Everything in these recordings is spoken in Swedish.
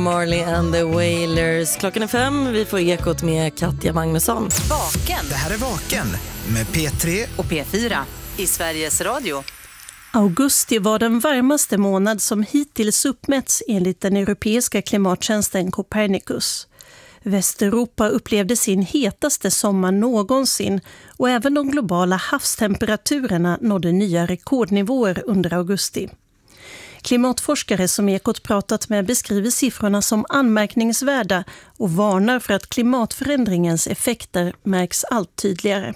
Marley and the Wailers. Klockan är 5, vi får ekot med Katja Magnusson. Vaken. Det här är Vaken med P3 och P4 i Sveriges Radio. Augusti var den varmaste månad som hittills uppmätts enligt den europeiska klimattjänsten Copernicus. Västeuropa upplevde sin hetaste sommar någonsin och även de globala havstemperaturerna nådde nya rekordnivåer under augusti. Klimatforskare som Ekot pratat med beskriver siffrorna som anmärkningsvärda och varnar för att klimatförändringens effekter märks allt tydligare.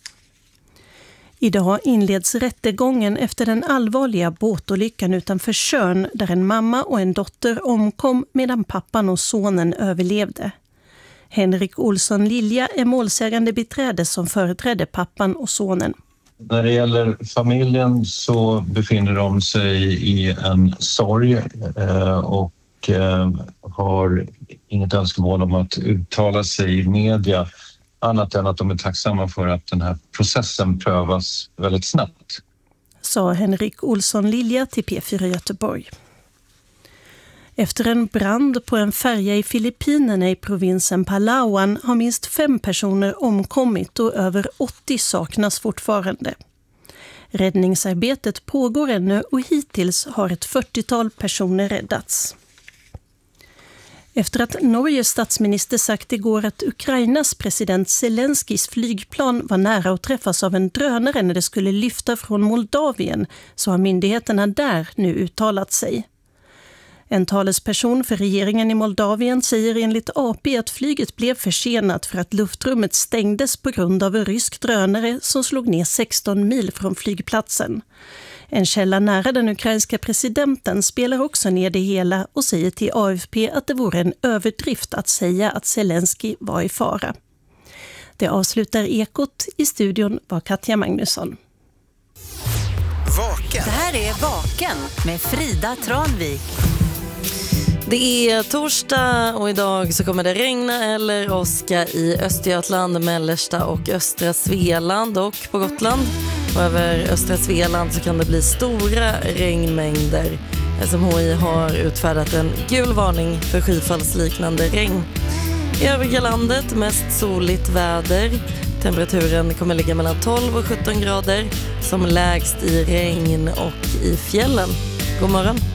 Idag inleds rättegången efter den allvarliga båtolyckan utanför Tjörn där en mamma och en dotter omkom medan pappan och sonen överlevde. Henrik Olsson Lilja är målsägande beträde som företrädde pappan och sonen. När det gäller familjen så befinner de sig i en sorg och har inget önskemål om att uttala sig i media annat än att de är tacksamma för att den här processen prövas väldigt snabbt. Sa Henrik Olsson Lilja till P4 Göteborg. Efter en brand på en färja i Filippinerna i provinsen Palawan har minst 5 personer omkommit och över 80 saknas fortfarande. Räddningsarbetet pågår ännu och hittills har ett 40-tal personer räddats. Efter att Norges statsminister sagt igår att Ukrainas president Zelenskis flygplan var nära att träffas av en drönare när det skulle lyfta från Moldavien så har myndigheterna där nu uttalat sig. En talesperson för regeringen i Moldavien säger enligt AP att flyget blev försenat för att luftrummet stängdes på grund av en rysk drönare som slog ner 16 mil från flygplatsen. En källa nära den ukrainska presidenten spelar också ner det hela och säger till AFP att det vore en överdrift att säga att Zelensky var i fara. Det avslutar Ekot. I studion var Katja Magnusson. Vaken. Det här är Vaken med Frida Tranvik. Det är torsdag och idag så kommer det regna eller åska i Östergötland, mellersta och östra Svealand och på Gotland. Och över östra Svealand så kan det bli stora regnmängder. SMHI har utfärdat en gul varning för skyfallsliknande regn. I övriga landet mest soligt väder. Temperaturen kommer ligga mellan 12 och 17 grader som lägst i regn och i fjällen. God morgon!